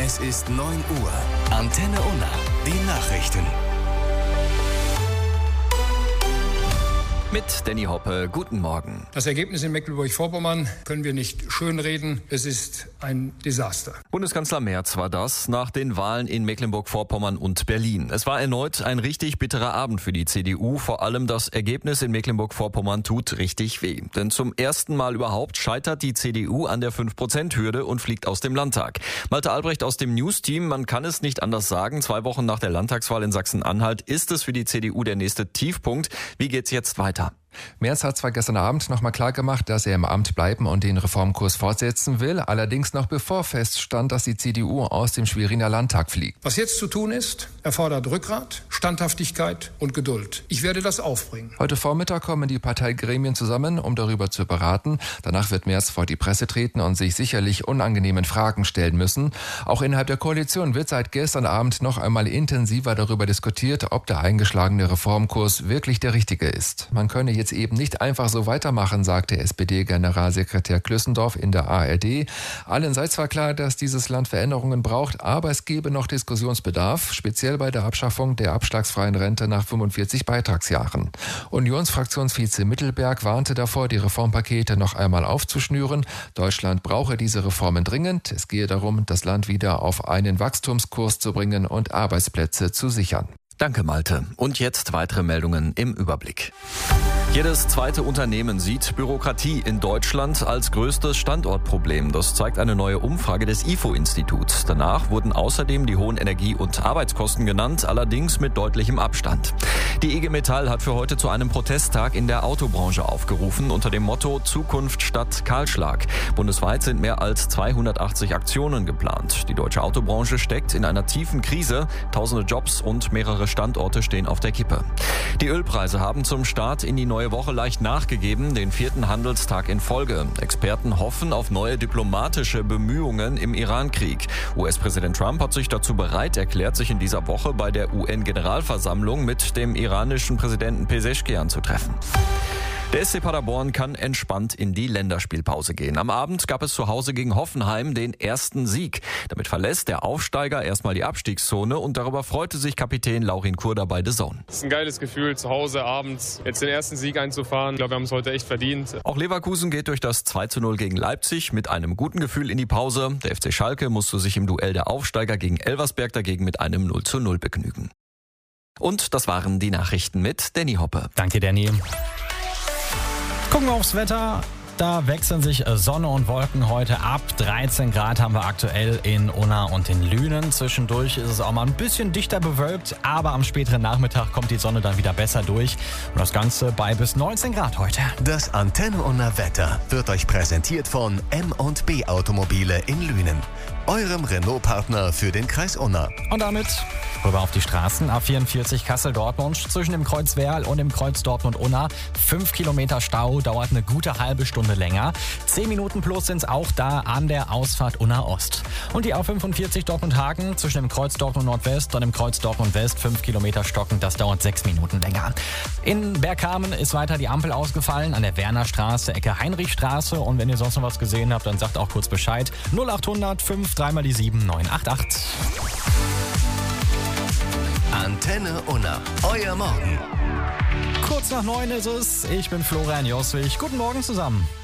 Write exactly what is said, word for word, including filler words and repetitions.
Es ist neun Uhr. Antenne Unna. Die Nachrichten. Mit Danny Hoppe, guten Morgen. Das Ergebnis in Mecklenburg-Vorpommern können wir nicht schönreden. Es ist ein Desaster. Bundeskanzler Merz war das nach den Wahlen in Mecklenburg-Vorpommern und Berlin. Es war erneut ein richtig bitterer Abend für die C D U. Vor allem das Ergebnis in Mecklenburg-Vorpommern tut richtig weh. Denn zum ersten Mal überhaupt scheitert die C D U an der fünf Prozent Hürde und fliegt aus dem Landtag. Malte Albrecht aus dem News-Team, man kann es nicht anders sagen. Zwei Wochen nach der Landtagswahl in Sachsen-Anhalt ist es für die C D U der nächste Tiefpunkt. Wie geht's jetzt weiter? Merz hat zwar gestern Abend noch mal klar gemacht, dass er im Amt bleiben und den Reformkurs fortsetzen will, allerdings noch bevor feststand, dass die C D U aus dem Schweriner Landtag fliegt. Was jetzt zu tun ist, erfordert Rückgrat, Standhaftigkeit und Geduld. Ich werde das aufbringen. Heute Vormittag kommen die Parteigremien zusammen, um darüber zu beraten. Danach wird Merz vor die Presse treten und sich sicherlich unangenehmen Fragen stellen müssen. Auch innerhalb der Koalition wird seit gestern Abend noch einmal intensiver darüber diskutiert, ob der eingeschlagene Reformkurs wirklich der richtige ist. Man könne jetzt eben nicht einfach so weitermachen, sagte S P D-Generalsekretär Klüssendorf in der A R D. Allen sei zwar klar, dass dieses Land Veränderungen braucht, aber es gebe noch Diskussionsbedarf, speziell bei der Abschaffung der abschlagsfreien Rente nach fünfundvierzig Beitragsjahren. Unionsfraktionsvize Mittelberg warnte davor, die Reformpakete noch einmal aufzuschnüren. Deutschland brauche diese Reformen dringend. Es gehe darum, das Land wieder auf einen Wachstumskurs zu bringen und Arbeitsplätze zu sichern. Danke, Malte. Und jetzt weitere Meldungen im Überblick. Jedes zweite Unternehmen sieht Bürokratie in Deutschland als größtes Standortproblem. Das zeigt eine neue Umfrage des I F O-Instituts. Danach wurden außerdem die hohen Energie- und Arbeitskosten genannt, allerdings mit deutlichem Abstand. Die I G Metall hat für heute zu einem Protesttag in der Autobranche aufgerufen, unter dem Motto Zukunft statt Kahlschlag. Bundesweit sind mehr als zweihundertachtzig Aktionen geplant. Die deutsche Autobranche steckt in einer tiefen Krise. Tausende Jobs und mehrere Standorte stehen auf der Kippe. Die Ölpreise haben zum Start in die neue Woche leicht nachgegeben, den vierten Handelstag in Folge. Experten hoffen auf neue diplomatische Bemühungen im Iran-Krieg. U S-Präsident Trump hat sich dazu bereit erklärt, sich in dieser Woche bei der U N-Generalversammlung mit dem iranischen Präsidenten Pezeshkian zu treffen. Der S C Paderborn kann entspannt in die Länderspielpause gehen. Am Abend gab es zu Hause gegen Hoffenheim den ersten Sieg. Damit verlässt der Aufsteiger erstmal die Abstiegszone und darüber freute sich Kapitän Laurin Kurda bei The Zone. Es ist ein geiles Gefühl, zu Hause abends jetzt den ersten Sieg einzufahren. Ich glaube, wir haben es heute echt verdient. Auch Leverkusen geht durch das zwei zu null gegen Leipzig mit einem guten Gefühl in die Pause. Der F C Schalke musste sich im Duell der Aufsteiger gegen Elversberg dagegen mit einem null zu null begnügen. Und das waren die Nachrichten mit Danny Hoppe. Danke, Danny. Gucken wir aufs Wetter. Da wechseln sich Sonne und Wolken heute ab. dreizehn Grad haben wir aktuell in Unna und in Lünen. Zwischendurch ist es auch mal ein bisschen dichter bewölkt, aber am späteren Nachmittag kommt die Sonne dann wieder besser durch. Und das Ganze bei bis neunzehn Grad heute. Das Antenne Unna Wetter wird euch präsentiert von M und B Automobile in Lünen, eurem Renault-Partner für den Kreis Unna. Und damit rüber auf die Straßen. A vierundvierzig Kassel-Dortmund zwischen dem Kreuz Werl und dem Kreuz Dortmund-Unna. Fünf Kilometer Stau, dauert eine gute halbe Stunde länger. Zehn Minuten plus sind es auch da an der Ausfahrt Unna Ost. Und die A fünfundvierzig Dortmund-Hagen zwischen dem Kreuz Dortmund-Nordwest und dem Kreuz Dortmund-West. Fünf Kilometer stocken, das dauert sechs Minuten länger. In Bergkamen ist weiter die Ampel ausgefallen an der Wernerstraße, Ecke Heinrichstraße. Und wenn ihr sonst noch was gesehen habt, dann sagt auch kurz Bescheid. null achthundert fünf dreimal die sieben neun acht acht. Antenne Unna, euer Morgen. Kurz nach neun ist es. Ich bin Florian Joswig. Guten Morgen zusammen.